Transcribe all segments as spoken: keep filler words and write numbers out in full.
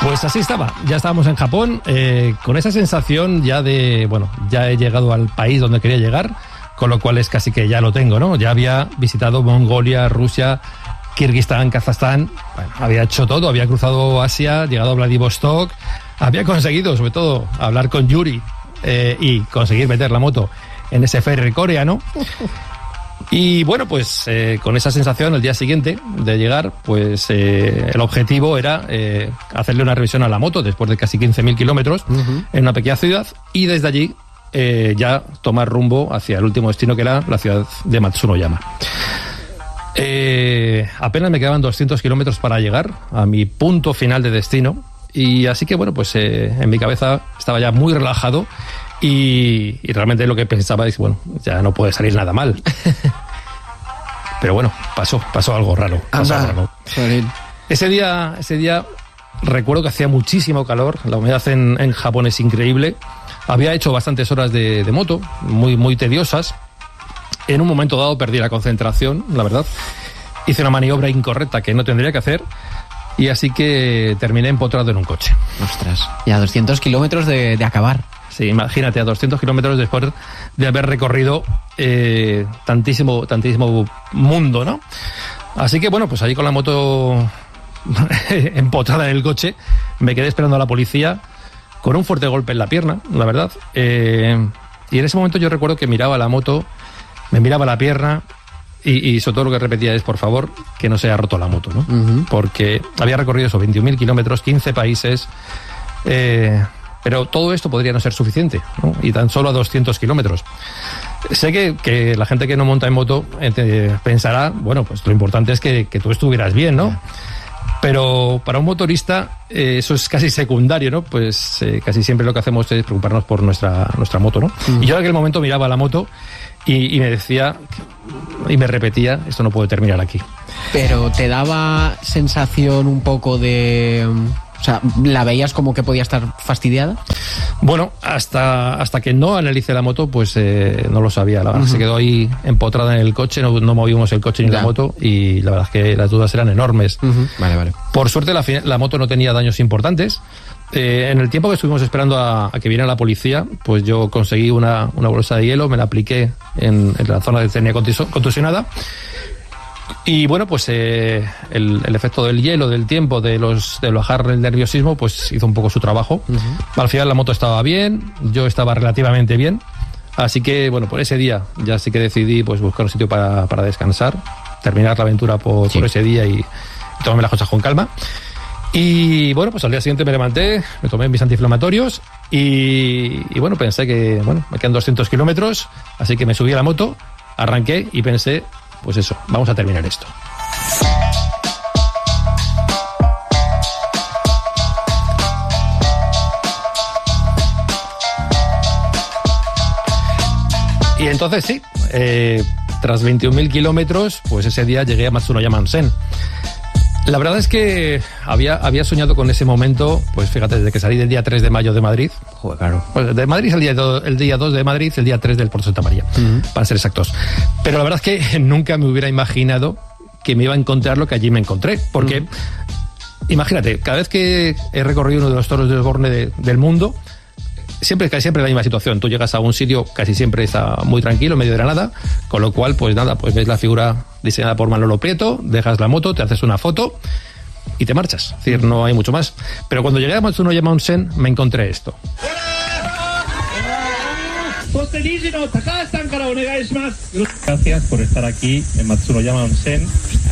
Pues así estaba, ya estábamos en Japón, eh, con esa sensación ya de, bueno, ya he llegado al país donde quería llegar, con lo cual es casi que ya lo tengo, ¿no? Ya había visitado Mongolia, Rusia, Kirguistán, Kazajstán, bueno, había hecho todo, había cruzado Asia, llegado a Vladivostok, había conseguido, sobre todo, hablar con Yuri eh, y conseguir meter la moto en ese ferry coreano. Y bueno, pues eh, con esa sensación, el día siguiente de llegar, pues eh, el objetivo era eh, hacerle una revisión a la moto después de casi quince mil kilómetros uh-huh. en una pequeña ciudad, y desde allí eh, ya tomar rumbo hacia el último destino, que era la ciudad de Matsunoyama. Eh, apenas me quedaban doscientos kilómetros para llegar a mi punto final de destino, y así que bueno, pues eh, en mi cabeza estaba ya muy relajado. Y, y realmente lo que pensaba es, bueno, ya no puede salir nada mal. Pero bueno, pasó, pasó algo raro. Pasó algo raro. Ese día, ese día recuerdo que hacía muchísimo calor, la humedad en, en Japón es increíble. Había hecho bastantes horas de, de moto, muy, muy tediosas. En un momento dado perdí la concentración, la verdad. Hice una maniobra incorrecta que no tendría que hacer. Y así que terminé empotrado en un coche. Ostras, y a doscientos kilómetros de, de acabar. Sí, imagínate, a doscientos kilómetros después de haber recorrido eh, tantísimo, tantísimo mundo, ¿no? Así que bueno, pues allí con la moto empotrada en el coche, me quedé esperando a la policía con un fuerte golpe en la pierna, la verdad. Eh, y en ese momento yo recuerdo que miraba la moto, me miraba la pierna y, y sobre todo lo que repetía es, por favor, que no se haya roto la moto, ¿no? Uh-huh. Porque había recorrido esos veintiún mil kilómetros, quince países... Eh, Pero todo esto podría no ser suficiente, ¿no? Y tan solo a doscientos kilómetros. Sé que, que la gente que no monta en moto eh, pensará, bueno, pues lo importante es que, que tú estuvieras bien, ¿no? Pero para un motorista eh, eso es casi secundario, ¿no? Pues eh, casi siempre lo que hacemos es preocuparnos por nuestra, nuestra moto, ¿no? Mm. Y yo en aquel momento miraba la moto y, y me decía, y me repetía, esto no puede terminar aquí. Pero te daba sensación un poco de... O sea, ¿la veías como que podía estar fastidiada? Bueno, hasta, hasta que no analicé la moto, pues eh, no lo sabía. La verdad, uh-huh. Se quedó ahí empotrada en el coche, no, no movimos el coche ni ya. la moto, y la verdad es que las dudas eran enormes. Uh-huh. Vale, vale. Por suerte la, la moto no tenía daños importantes. Eh, en el tiempo que estuvimos esperando a, a que viniera la policía, pues yo conseguí una, una bolsa de hielo, me la apliqué en, en la zona que tenía contusionada. Y bueno, pues eh, el, el efecto del hielo, del tiempo, de los de bajar el nerviosismo, pues hizo un poco su trabajo. Uh-huh. Al final la moto estaba bien, yo estaba relativamente bien, así que bueno, por ese día ya sí que decidí pues buscar un sitio para, para descansar, terminar la aventura por, sí. por ese día y, y tomarme las cosas con calma. Y bueno, pues al día siguiente me levanté, me tomé mis antiinflamatorios y, y bueno, pensé que bueno, me quedan doscientos kilómetros, así que me subí a la moto, arranqué y pensé, pues eso, vamos a terminar esto. Y entonces sí, eh, tras veintiún mil kilómetros, pues ese día llegué a Matsunoyama Onsen. La verdad es que había, había soñado con ese momento, pues fíjate, desde que salí del día tres de mayo de Madrid. Joder, claro. Pues de Madrid el día, do, el día dos de Madrid, el día tres del Puerto Santa María, uh-huh. para ser exactos. Pero la verdad es que nunca me hubiera imaginado que me iba a encontrar lo que allí me encontré. Porque, uh-huh. imagínate, cada vez que he recorrido uno de los toros de Osborne de, del mundo, siempre casi siempre la misma situación. Tú llegas a un sitio, casi siempre está muy tranquilo, en medio de la nada, con lo cual, pues nada, pues ves la figura diseñada por Manolo Prieto, dejas la moto, te haces una foto y te marchas. Es decir, no hay mucho más. Pero cuando llegué a Matsunoyama Onsen, me encontré esto. Gracias por estar aquí en Matsunoyama Onsen.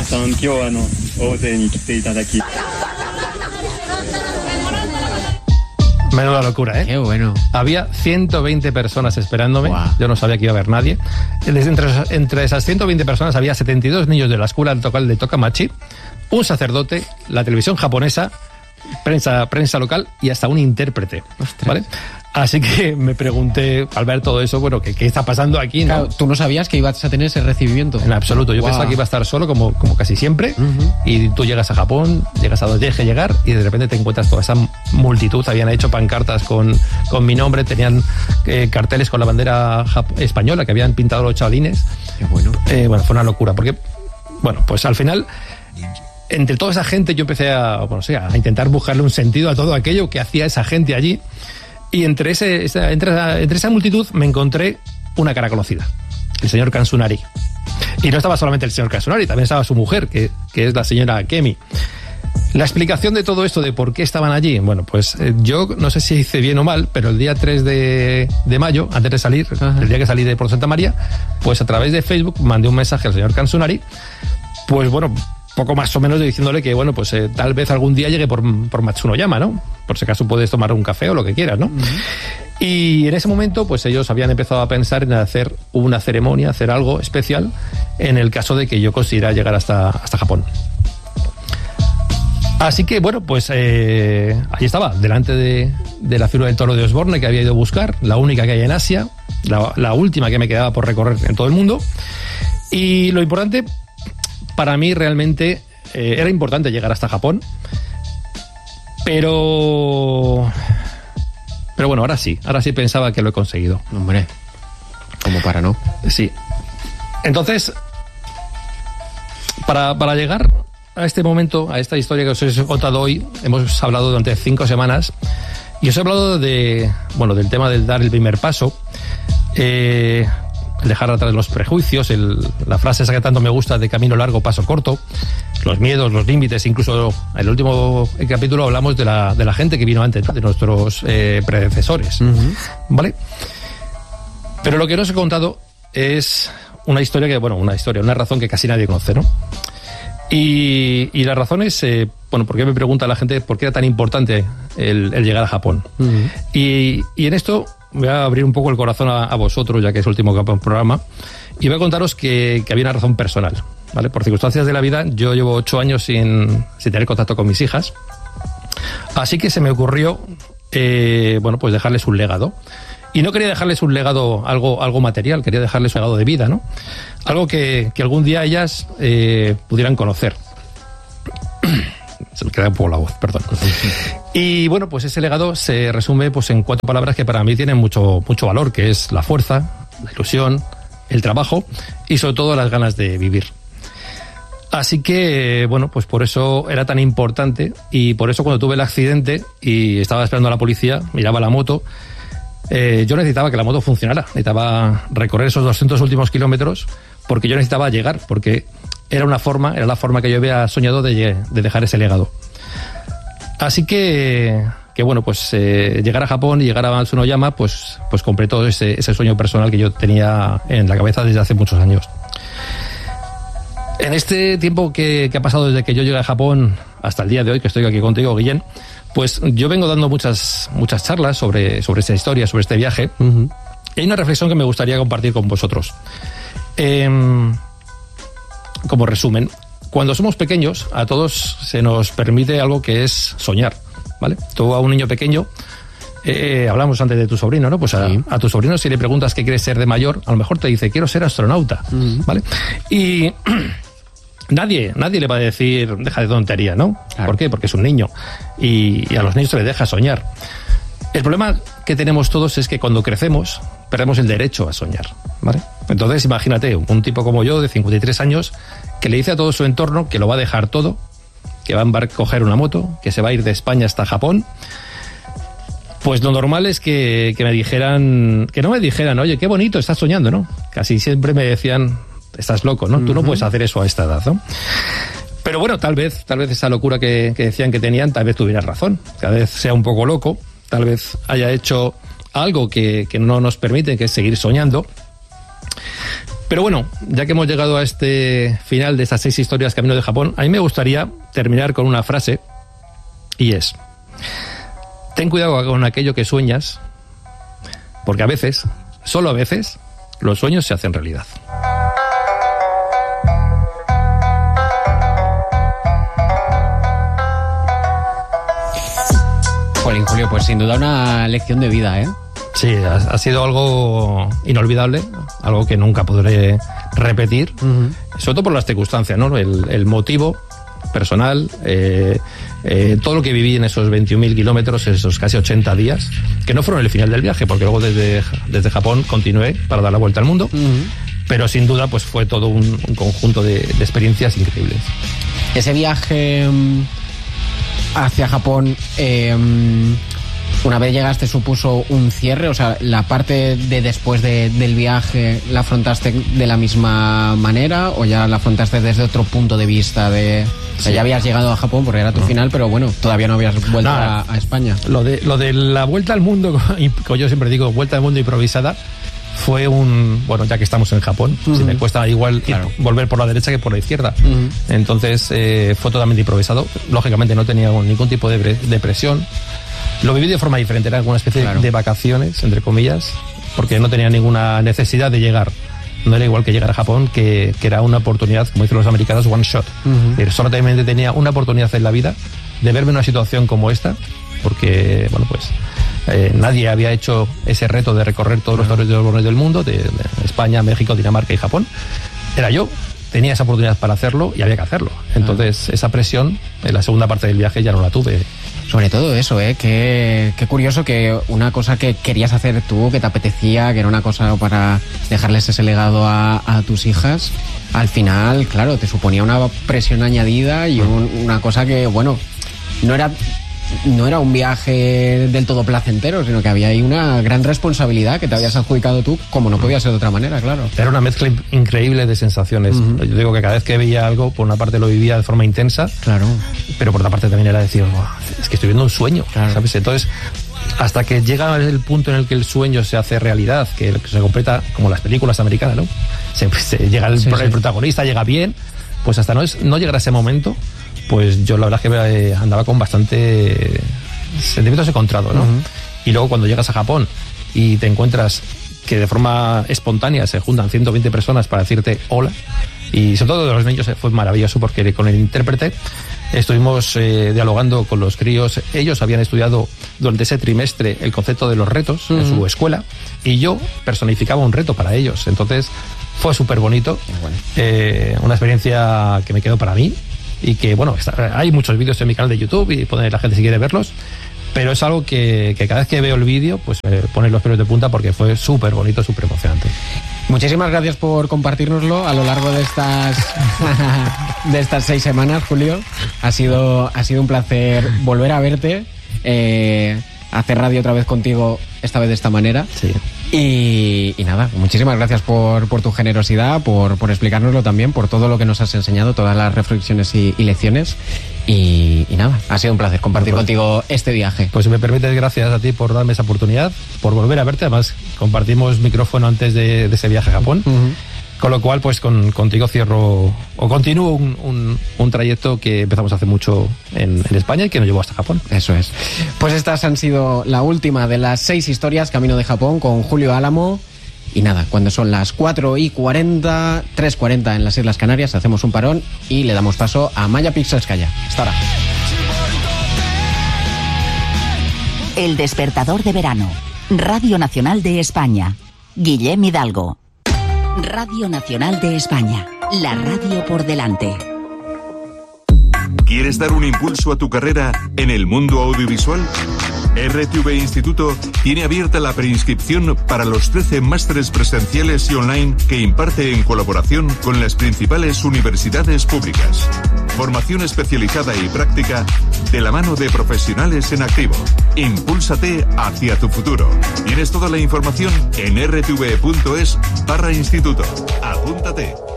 Menuda locura, ¿eh? Qué bueno. Había ciento veinte personas esperándome. Wow. Yo no sabía que iba a haber nadie. Desde entre, entre esas ciento veinte personas había setenta y dos niños de la escuela local de Tokamachi, un sacerdote, la televisión japonesa, prensa, prensa local y hasta un intérprete. Ostras. ¿Vale? Así que me pregunté, al ver todo eso, bueno, ¿qué, qué está pasando aquí? ¿No? Claro, tú no sabías que ibas a tener ese recibimiento. En absoluto. Yo wow. pensaba que iba a estar solo, como, como casi siempre. Uh-huh. Y tú llegas a Japón, llegas a donde deje llegar y de repente te encuentras toda esa multitud. Habían hecho pancartas con, con mi nombre, tenían eh, carteles con la bandera jap- española que habían pintado los chavalines. Qué bueno. Eh, bueno, fue una locura. Porque, bueno, pues al final... entre toda esa gente yo empecé a, bueno, o sea, a intentar buscarle un sentido a todo aquello que hacía esa gente allí. Y entre, ese, esa, entre, esa, entre esa multitud me encontré una cara conocida, el señor Kansunari. Y no estaba solamente el señor Kansunari, también estaba su mujer, que, que es la señora Kemi. La explicación de todo esto, de por qué estaban allí, bueno, pues eh, yo no sé si hice bien o mal, pero el día tres de mayo, antes de salir, Ajá. el día que salí de por Santa María, pues a través de Facebook mandé un mensaje al señor Kansunari, pues bueno, poco más o menos diciéndole que, bueno, pues eh, tal vez algún día llegue por, por Matsunoyama, ¿no? Por si acaso puedes tomar un café o lo que quieras, ¿no? Uh-huh. Y en ese momento, pues ellos habían empezado a pensar en hacer una ceremonia, hacer algo especial, en el caso de que yo consiguiera llegar hasta, hasta Japón. Así que, bueno, pues eh, ahí estaba, delante de, de la figura del toro de Osborne que había ido a buscar, la única que hay en Asia, la, la última que me quedaba por recorrer en todo el mundo. Y lo importante, para mí realmente, eh, era importante llegar hasta Japón, pero... Pero bueno, ahora sí, ahora sí pensaba que lo he conseguido. Hombre, como para no. Sí. Entonces, para, para llegar a este momento, a esta historia que os he contado hoy, hemos hablado durante cinco semanas y os he hablado de, bueno, del tema del dar el primer paso, eh, el dejar atrás los prejuicios, el, la frase esa que tanto me gusta de camino largo, paso corto, los miedos, los límites, incluso en el último capítulo hablamos de la, de la gente que vino antes, de nuestros eh, predecesores, uh-huh. ¿vale? Pero lo que no os he contado es una historia que, bueno, una historia, una razón que casi nadie conoce, ¿no? Y, y la razón es, eh, bueno, ¿por qué me pregunta la gente por qué era tan importante el, el llegar a Japón? Uh-huh. Y, y en esto voy a abrir un poco el corazón a, a vosotros, ya que es el último programa, y voy a contaros que, que había una razón personal, ¿vale? Por circunstancias de la vida, yo llevo ocho años sin, sin tener contacto con mis hijas, así que se me ocurrió, eh, bueno, pues dejarles un legado. Y no quería dejarles un legado, algo, algo material, quería dejarles un legado de vida, ¿no? Algo que, que algún día ellas eh, pudieran conocer. Se me queda un poco la voz, perdón. Y bueno, pues ese legado se resume pues en cuatro palabras que para mí tienen mucho, mucho valor, que es la fuerza, la ilusión, el trabajo y sobre todo las ganas de vivir. Así que, bueno, pues por eso era tan importante y por eso cuando tuve el accidente y estaba esperando a la policía, miraba la moto, Eh, yo necesitaba que la moto funcionara, necesitaba recorrer esos doscientos últimos kilómetros porque yo necesitaba llegar, porque era una forma, era la forma que yo había soñado de, de dejar ese legado. Así que, que bueno, pues eh, llegar a Japón y llegar a Matsunoyama, pues, pues completó ese, ese sueño personal que yo tenía en la cabeza desde hace muchos años. En este tiempo que, que ha pasado desde que yo llegué a Japón hasta el día de hoy, que estoy aquí contigo, Guillén, pues yo vengo dando muchas muchas charlas sobre, sobre esta historia, sobre este viaje. Uh-huh. Y hay una reflexión que me gustaría compartir con vosotros. Eh, como resumen, cuando somos pequeños, a todos se nos permite algo que es soñar, ¿vale? Tú a un niño pequeño, eh, hablamos antes de tu sobrino, ¿no? Pues a, sí. a tu sobrino, si le preguntas qué quieres ser de mayor, a lo mejor te dice, quiero ser astronauta, uh-huh. ¿vale? Y... Nadie, nadie le va a decir, deja de tontería, ¿no? Claro. ¿Por qué? Porque es un niño. Y, y a los niños se les deja soñar. El problema que tenemos todos es que cuando crecemos, perdemos el derecho a soñar, ¿vale? Entonces, imagínate, un tipo como yo, de cincuenta y tres años, que le dice a todo su entorno que lo va a dejar todo, que va a coger una moto, que se va a ir de España hasta Japón. Pues lo normal es que, que me dijeran, que no me dijeran, oye, qué bonito, estás soñando, ¿no? Casi siempre me decían... Estás loco, ¿no? Uh-huh. Tú no puedes hacer eso a esta edad, ¿no? Pero bueno, tal vez, tal vez esa locura que, que decían que tenían, tal vez tuvieras razón. Cada vez sea un poco loco, tal vez haya hecho algo que, que no nos permite, que es seguir soñando. Pero bueno, ya que hemos llegado a este final de estas seis historias Camino de Japón, a mí me gustaría terminar con una frase, y es: ten cuidado con aquello que sueñas, porque a veces, solo a veces, los sueños se hacen realidad. Jolín, Julio, pues sin duda una lección de vida, ¿eh? Sí, ha, ha sido algo inolvidable, algo que nunca podré repetir, uh-huh. sobre todo por las circunstancias, ¿no? El, el motivo personal, eh, eh, todo lo que viví en esos veintiún mil kilómetros, esos casi ochenta días, que no fueron el final del viaje, porque luego desde, desde Japón continué para dar la vuelta al mundo, uh-huh. pero sin duda pues fue todo un, un conjunto de, de experiencias increíbles. Ese viaje um, hacia Japón, eh, um, una vez llegaste, supuso un cierre, o sea, la parte de después de, del viaje, ¿la afrontaste de la misma manera o ya la afrontaste desde otro punto de vista de... O sea, sí. Ya habías llegado a Japón porque era tu no. final, pero bueno, todavía no habías vuelto no, a, a España. Lo de, lo de la vuelta al mundo, como yo siempre digo, vuelta al mundo improvisada, fue un... Bueno, ya que estamos en Japón, uh-huh. si me cuesta igual claro. ir, volver por la derecha que por la izquierda. Uh-huh. Entonces, eh, fue totalmente improvisado. Lógicamente no tenía ningún tipo de, de presión. Lo viví de forma diferente, era una especie claro. de vacaciones, entre comillas, porque no tenía ninguna necesidad de llegar. No era igual que llegar a Japón, que, que era una oportunidad, como dicen los americanos, one shot. Uh-huh. Es solamente tenía una oportunidad en la vida de verme en una situación como esta, porque, bueno, pues eh, nadie había hecho ese reto de recorrer todos uh-huh. los territorios del mundo, de, de España, México, Dinamarca y Japón. Era yo, tenía esa oportunidad para hacerlo y había que hacerlo. Entonces, uh-huh. esa presión, en la segunda parte del viaje ya no la tuve. Sobre todo eso, ¿eh? Qué, qué curioso que una cosa que querías hacer tú, que te apetecía, que era una cosa para dejarles ese legado a, a tus hijas, al final, claro, te suponía una presión añadida y un, una cosa que, bueno, no era... no era un viaje del todo placentero, sino que había ahí una gran responsabilidad que te habías adjudicado tú, como no podía ser de otra manera, claro. Era una mezcla increíble de sensaciones. Uh-huh. Yo digo que cada vez que veía algo, por una parte lo vivía de forma intensa, claro, pero por otra parte también era decir, oh, es que estoy viendo un sueño, claro. ¿sabes? Entonces, hasta que llega el punto en el que el sueño se hace realidad, que se completa como las películas americanas, ¿no? Se, se llega el, sí, el sí. protagonista, llega bien, pues hasta no, es, no llegar a ese momento, pues yo la verdad es que eh, andaba con bastante sentimientos encontrados, ¿no? Uh-huh. Y luego cuando llegas a Japón y te encuentras que de forma espontánea se juntan ciento veinte personas para decirte hola, y sobre todo de los niños fue maravilloso porque con el intérprete estuvimos eh, dialogando con los críos. Ellos habían estudiado durante ese trimestre el concepto de los retos uh-huh. en su escuela y yo personificaba un reto para ellos. Entonces fue súper bonito, bueno. eh, una experiencia que me quedó para mí. Y que, bueno, está, hay muchos vídeos en mi canal de YouTube y pone la gente si quiere verlos, pero es algo que, que cada vez que veo el vídeo, pues me pone los pelos de punta porque fue súper bonito, súper emocionante. Muchísimas gracias por compartirnoslo a lo largo de estas de estas seis semanas, Julio. Ha sido, ha sido un placer volver a verte, eh, hacer radio otra vez contigo, esta vez de esta manera. Sí. Y, y nada, muchísimas gracias por, por tu generosidad, por, por explicárnoslo también, por todo lo que nos has enseñado, todas las reflexiones y, y lecciones. Y, y nada, ha sido un placer compartir pues, contigo este viaje. Pues si me permites, gracias a ti por darme esa oportunidad, por volver a verte. Además, compartimos micrófono antes de, de ese viaje a Japón. Uh-huh. Con lo cual, pues con, contigo cierro o continúo un, un, un trayecto que empezamos hace mucho en, en España y que nos llevó hasta Japón. Eso es. Pues estas han sido la última de las seis historias Camino de Japón con Julio Álamo. Y nada, cuando son las cuatro y cuarenta, tres cuarenta en las Islas Canarias, hacemos un parón y le damos paso a Maya Pixelskaya. Hasta ahora. El despertador de verano. Radio Nacional de España. Guillem Hidalgo. Radio Nacional de España, la radio por delante. ¿Quieres dar un impulso a tu carrera en el mundo audiovisual? R T V Instituto tiene abierta la preinscripción para los trece másteres presenciales y online que imparte en colaboración con las principales universidades públicas. Formación especializada y práctica de la mano de profesionales en activo. Impúlsate hacia tu futuro. Tienes toda la información en r t v punto es barra instituto. Apúntate.